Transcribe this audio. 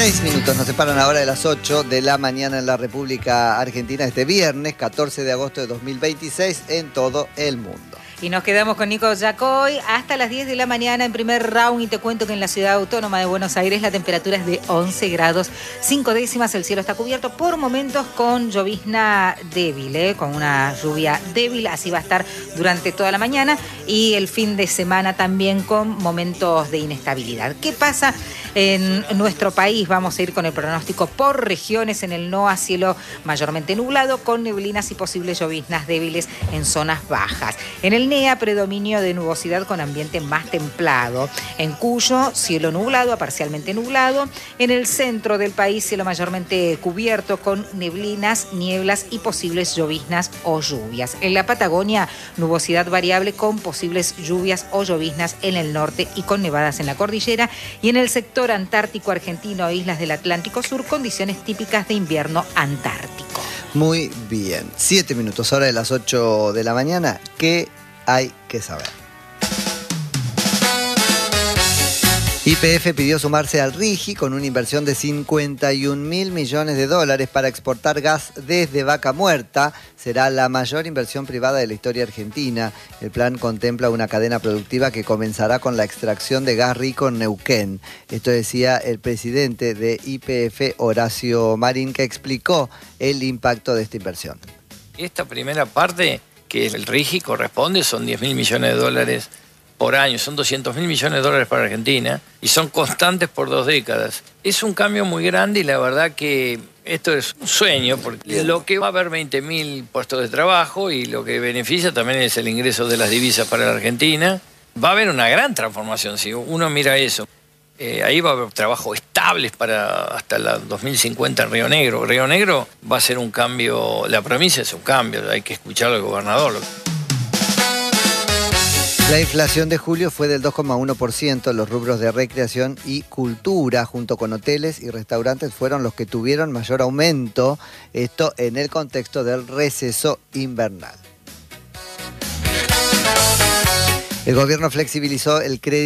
6 minutos nos separan ahora de las 8 de la mañana en la República Argentina, este viernes 14 de agosto de 2026 en todo el mundo. Y nos quedamos con Nico Yacoy hasta las 10 de la mañana en primer round y te cuento que en la ciudad autónoma de Buenos Aires la temperatura es de 11 grados 5 décimas, el cielo está cubierto por momentos con llovizna débil, con una lluvia débil, así va a estar durante toda la mañana y el fin de semana también con momentos de inestabilidad. ¿Qué pasa en nuestro país? Vamos a ir con el pronóstico por regiones. En el NOA, cielo mayormente nublado con neblinas y posibles lloviznas débiles en zonas bajas. En el NEA, predominio de nubosidad con ambiente más templado. En Cuyo, cielo nublado a parcialmente nublado. En el centro del país, cielo mayormente cubierto con neblinas, nieblas y posibles lloviznas o lluvias. En la Patagonia, nubosidad variable con posibles lluvias o lloviznas en el norte y con nevadas en la cordillera. Y en el sector antártico argentino e islas del Atlántico Sur, condiciones típicas de invierno antártico. Muy bien, 7 minutos, hora de las 8 de la mañana. ¿Qué hay que saber? YPF pidió sumarse al RIGI con una inversión de 51.000 millones de dólares para exportar gas desde Vaca Muerta. Será la mayor inversión privada de la historia argentina. El plan contempla una cadena productiva que comenzará con la extracción de gas rico en Neuquén. Esto decía el presidente de YPF, Horacio Marín, que explicó el impacto de esta inversión. Esta primera parte, que el RIGI corresponde, son 10.000 millones de dólares por año, son 200.000 millones de dólares para Argentina y son constantes por 2 décadas. Es un cambio muy grande y la verdad que esto es un sueño, porque lo que va a haber 20.000 puestos de trabajo y lo que beneficia también es el ingreso de las divisas para la Argentina. Va a haber una gran transformación, si uno mira eso. Ahí va a haber trabajos estables para hasta la 2050 en Río Negro. Río Negro va a ser un cambio, la provincia es un cambio, hay que escucharlo al gobernador. La inflación de julio fue del 2,1%. Los rubros de recreación y cultura, junto con hoteles y restaurantes, fueron los que tuvieron mayor aumento. Esto en el contexto del receso invernal. El gobierno flexibilizó el crédito